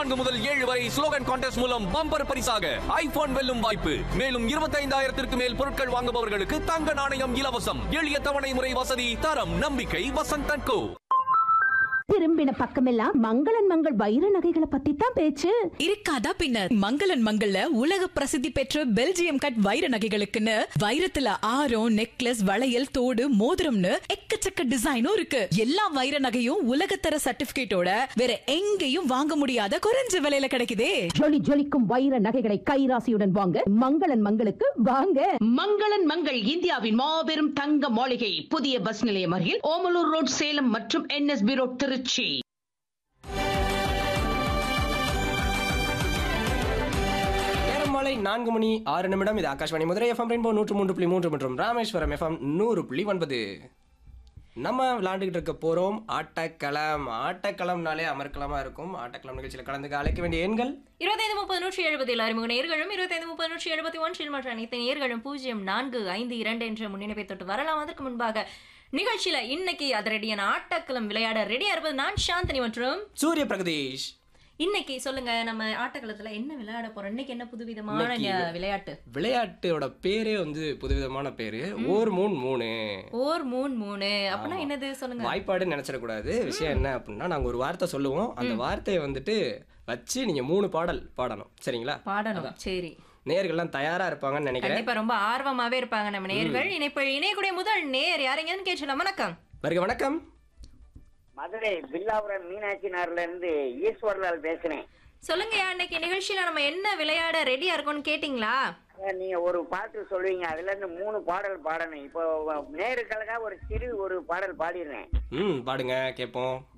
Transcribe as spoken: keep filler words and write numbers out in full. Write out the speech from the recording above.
நான்கு முதல் ஏழு வரை ஸ்லோகன் கான்டெஸ்ட் மூலம் பம்பர் பரிசாக ஐபோன் வெல்லும் வாய்ப்பு. மேலும் இருபத்தி ஐந்தாயிரத்திற்கு மேல் பொருட்கள் வாங்குபவர்களுக்கு தங்க நாணயம் இலவசம். எளிய தவணை முறை வசதி, தரம், நம்பிக்கை வசந்த் அண்ட் கோ. திரும்பின பக்கமெல்லாம் மங்களன் மங்கள் வைர நகைகளை பத்தி தான் பேச்சு. இருக்காதா பின்ன? மங்களன் மங்கள்ல உலக பிரசித்தி பெற்ற பெல்ஜியம் கட் வைர நகைகளுக்குன்னு வைரத்துல ஆரம், நெக்லஸ், வளையல், தோடு, மோதிரம்னு எக்கச்சக்க டிசைனும் இருக்கு. எல்லா வைர நகையும் உலகத்தர சர்டிபிகேட்டோட வேற எங்கேயும் வாங்க முடியாத குறைஞ்ச விலையில கிடைக்குதே. ஜொலி ஜொலிக்கும் வைர நகைகளை கைராசியுடன் வாங்க மங்களன் மங்களுக்கு வாங்க. மங்களன் மங்கள் இந்தியாவின் மாபெரும் தங்க மாளிகை, புதிய பஸ் நிலையம் அருகில் ஓமலூர் ரோட், சேலம் மற்றும் என்எஸ்பி ரோட், திருச்சி. மாலை நான்கு மணி ஆறு நிமிடம். இது ஆகாஷ்வாணி மதுரை எஃப்எம் ரெயின்போ நூற்று மூன்று புள்ளி மூன்று மற்றும் ராமேஸ்வரம் எஃப்எம் நூறு புள்ளி ஒன்பது. நம்ம விளையாண்டுகிட்டு இருக்க போறோம் ஆட்டக்களம். ஆட்டக்களம்னாலே அமர்க்கலமா இருக்கும். ஆட்டக்களம் நிகழ்ச்சியில் கலந்துக்க அழைக்க வேண்டிய எண்கள் இருபத்தைந்து முப்பது நூற்றி எழுபதில் அறிமுக நேர்களும் இருபத்தைந்து முப்பது நூற்றி எழுபத்தி ஒன்றில் மற்ற அனைத்து நேர்களும் பூஜ்ஜியம் நான்கு ஐந்து இரண்டு என்ற முன்னிணைப்பை தொட்டு வரலாம். அதற்கு முன்பாக நிகழ்ச்சியில இன்னைக்கு அதிரடியான ஆட்டக்களம் விளையாட ரெடியா இருப்பது நான் சாந்தினி மற்றும் சூரிய பிரகதீஷ். இன்னைக்கு சொல்லுங்க, நம்ம ஆட்டக்களத்துல என்ன விளையாட போறோம்? இன்னைக்கு என்ன புதுவிதமான விளையாட்டு? விளையாட்டோட பேரே வந்து புதுவிதமான பேரு, ஓர் மூணு மூணு. ஓர் மூணு மூணு அப்படின்னா என்னது சொல்லுங்க. வாய்ப்பாடுன்னு நினைச்சிடக்கூடாது. விஷயம் என்ன அப்படின்னா, நாங்க ஒரு வார்த்தை சொல்லுவோம். அந்த வார்த்தையை வந்துட்டு வச்சு நீங்க மூணு பாடல் பாடணும். சரிங்களா? பாடணும். சரி, நேயர்கள்லாம் தயாரா இருப்பாங்கன்னு நினைக்கிறேன். கண்டிப்பா ரொம்ப ஆர்வமாவே இருப்பாங்க நம்ம நேயர்கள். இணைப்பு இணையக்கூடிய முதல் நேயர் யாருங்கன்னு கேட்கலாம். வணக்கம். வருக. வணக்கம். மதுரை வில்லாபுரம் மீனாட்சி நகர்ல இருந்து ஈஸ்வரலால் பேசுறேன். சொல்லுங்க, இன்னைக்கு நிகழ்ச்சியில நம்ம என்ன விளையாட ரெடியா இருக்கோம்னு கேட்டீங்களா? நீங்க ஒரு பாட்டு சொல்லுவீங்க, அதுல இருந்து மூணு பாடல் பாடணும். இப்போ நேருக்களுக்காக ஒரு சிறு ஒரு பாடல் பாடிடுறேன். ம் பாடுங்க கேட்போம்.